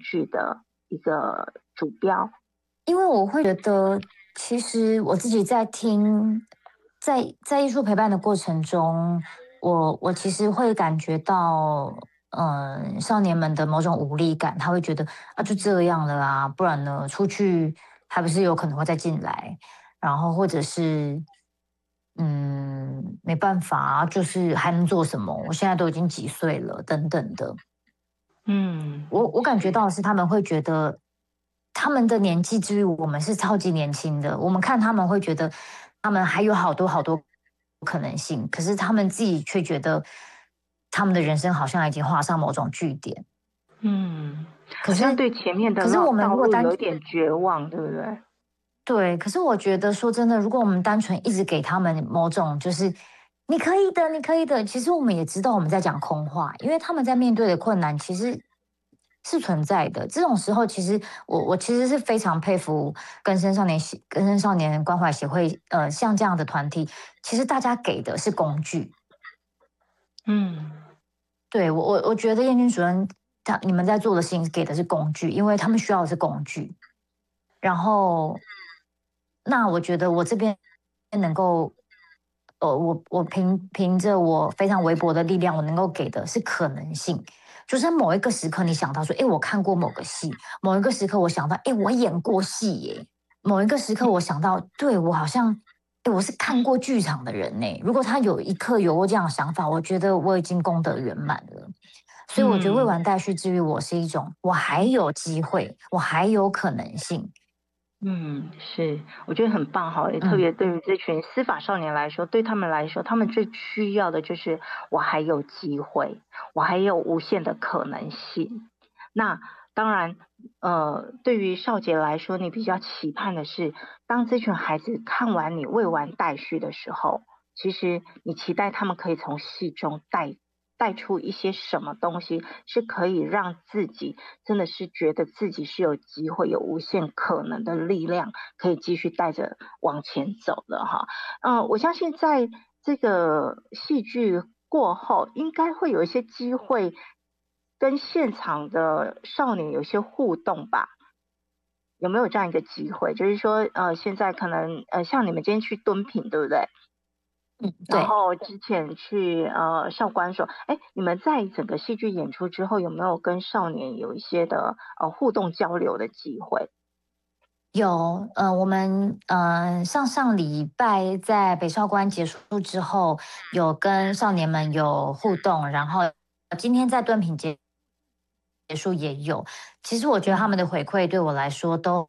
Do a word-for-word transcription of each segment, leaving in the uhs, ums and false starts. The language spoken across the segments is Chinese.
剧的一个主标？ 因为我会觉得，其实我自己在听，在在艺术陪伴的过程中，我我其实会感觉到，嗯、少年们的某种无力感，他会觉得啊，就这样了啊，不然呢，出去还不是有可能会再进来，然后或者是，嗯，没办法啊，就是还能做什么？我现在都已经几岁了，等等的。 嗯， 我我感觉是， 到的是，他们会觉得他们的年纪之于我们是超级年轻的，我们看他们会觉得他们还有好多好多可能性，可是他们自己却觉得他们的人生好像已经画上某种句点。 嗯，好像可是， 对前面的可是我们道道如果单路有一点绝望，对不对？ 对，可是我觉得说真的，如果我们单纯一直给他们某种就是你可以的，你可以的，其实我们也知道我们在讲空话，因为他们在面对的困难其实是存在的。这种时候，其实我我其实是非常佩服更生少年协更生少年关怀协会，呃，像这样的团体，其实大家给的是工具。 嗯对，我我我觉得燕君主任他你们在做的事情给的是工具，因为他们需要的是工具。然后，那我觉得我这边能够，呃，我我凭凭着我非常微薄的力量，我能够给的是可能性。就是某一个时刻，你想到说，哎，我看过某个戏；某一个时刻，我想到，哎，我演过戏耶；某一个时刻，我想到，对我好像，哎，我是看过剧场的人呢。如果他有一刻有过这样的想法，我觉得我已经功德圆满了。所以我觉得未嗯。 完待续之于我是一种，我还有机会，我还有可能性。 嗯，是，我觉得很棒哈，也特嗯。 别对于这群司法少年来说，对他们来说，他们最需要的就是我还有机会，我还有无限的可能性。那当然，呃，对于少杰来说，你比较期盼的是，当这群孩子看完你未完待续的时候，其实你期待他们可以从戏中带带出一些什么东西，是可以让自己真的是觉得自己是有机会、有无限可能的力量，可以继续带着往前走的哈。嗯，我相信在这个戏剧过后，应该会有一些机会跟现场的少年有些互动吧？有没有这样一个机会？就是说，呃，现在可能呃，像你们今天去敦品，对不对？ 嗯， 然对， 后之前去呃少管所，哎，你们在整个戏剧演出之后，有没有跟少年有一些的呃互动交流的机会？ 有，呃，我们呃上上礼拜在北少关结束之后，有跟少年们有互动，然后今天在敦品结结束也有。其实我觉得他嗯们的回馈对我来说都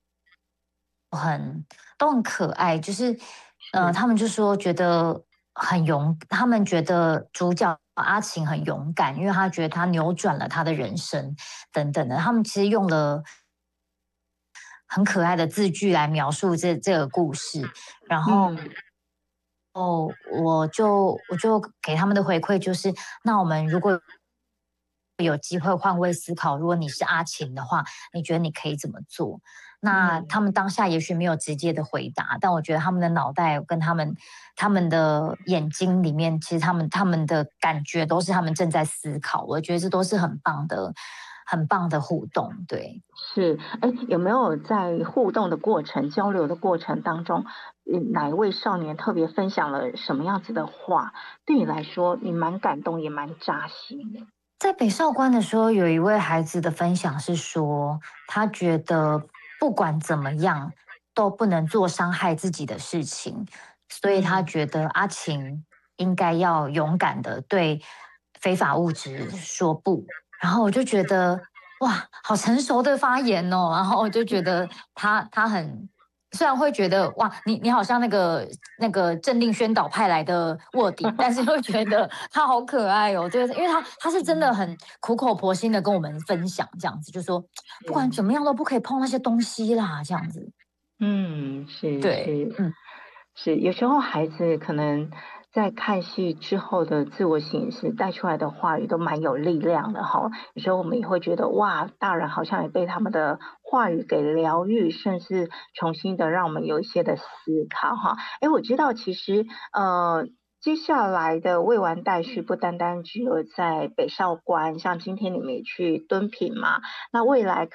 都很可爱，就是呃， 是， 他们就说觉得很勇，他们觉得主角阿晴很勇敢，因为他觉得他扭转了他的人生等等的。他们其实用了很可爱的字句来描述这这个故事，然后嗯哦，我就我就给他们的回馈就是，那我们如果有机会换位思考，如果你是阿晴的话，你觉得你可以怎么做？那他嗯。 们当下也许没有直接的回答，但我觉得他们的脑袋跟他们他们的眼睛里面，其实他们他们的感觉都是他们正在思考。我觉得这都是很棒的、很棒的互动。对， 是，哎，有没有在互动的过程、交流的过程当中，嗯哪一位少年特别分享了什么样子的话，对你来说，你蛮感动，也蛮扎心的？ 在北少关的时候，有一位孩子的分享是说，他觉得不管怎么样都不能做伤害自己的事情，所以他嗯觉得阿晴应该要勇敢的对非法物质说不。然后我就觉得哇，好成熟的发言哦。然后我就觉得他他很虽然会觉得哇，你你好像那个那个政令宣导派来的卧底，但是会觉得他好可爱哦。对，因为他他是真的很苦口婆心的跟我们分享，这样子就说不管怎是， 么样都不可以碰那些东西啦，这样子。 嗯，是对， 是嗯。 是，有时候孩子可能在看戏之后的自我形式带出来的话语都蛮有力量的哈。有时候我们也会觉得哇，大人好像也被他们的话语给疗愈，甚至重新的让我们有一些的思考哈。哎，我知道其实呃。接下来的未完待续不单单只有在北少关，像今天你们也去敦品嘛，那未来